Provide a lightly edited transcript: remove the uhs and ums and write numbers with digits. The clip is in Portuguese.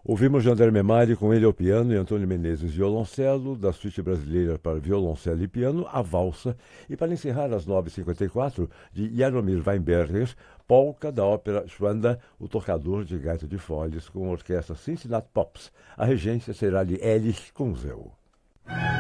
Ouvimos Janderme Mari com ele ao piano e Antônio Menezes violoncelo, da suíte brasileira para violoncelo e piano, a valsa, e para encerrar às 9h54, de Jaromir Weinberger, polca da ópera Schwanda, o tocador de gaita de foles, com a orquestra Cincinnati Pops. A regência será de Erich Kunzel.